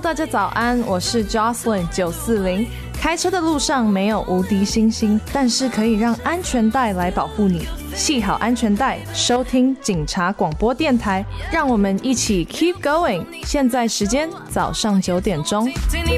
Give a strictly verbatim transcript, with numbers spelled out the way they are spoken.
大家早安，我是 Jocelyn 九四零。开车的路上没有无敌星星，但是可以让安全带来保护你。系好安全带，收听警察广播电台，让我们一起 keep going。现在时间早上九点钟。